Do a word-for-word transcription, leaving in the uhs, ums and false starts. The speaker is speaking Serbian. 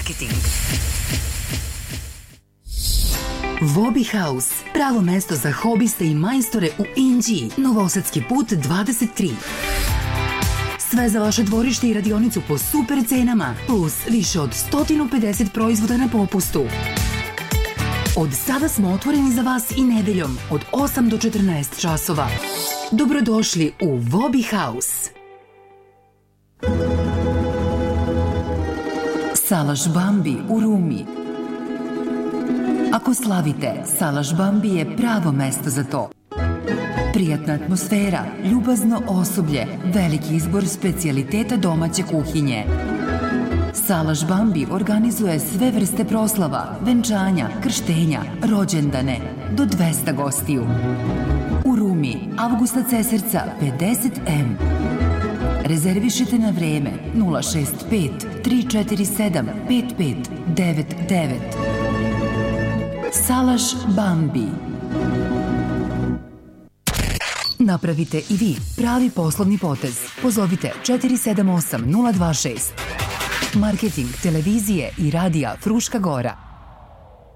marketing. Vobi House, pravo mesto za hobiste i majstore u Inđiji, Novosadski put dvadeset tri. Sve za vaše dvorište i radionicu po super cenama, plus više od sto pedeset proizvoda na popustu. Od sada smo otvoreni za vas i nedeljom od osam do četrnaest časova. Dobrodošli u Vobi House. Salaš Bambi u Rumi. Ako slavite, Salaš Bambi je pravo mesto za to. Prijatna atmosfera, ljubazno osoblje, veliki izbor specijaliteta domaće kuhinje. Salaš Bambi organizuje sve vrste proslava, venčanja, krštenja, rođendane, do dvesta gostiju. U Rumi, Avgusta Cesarca pedeset em. Rezervišite na vreme nula šest pet tri četiri sedam pet pet devet devet. Salaš Bambi. Napravite i vi pravi poslovni potez. Pozovite četiri sedam osam nula dva šest. Marketing televizije i radija Fruška Gora.